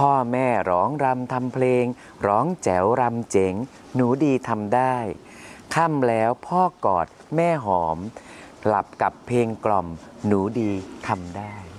พ่อแม่ร้องรำทำเพลงร้องแจ๋วรำเจ๋งหนูดีทำได้ค่ำแล้วพ่อกอดแม่หอมหลับกับเพลงกล่อมหนูดีทำได้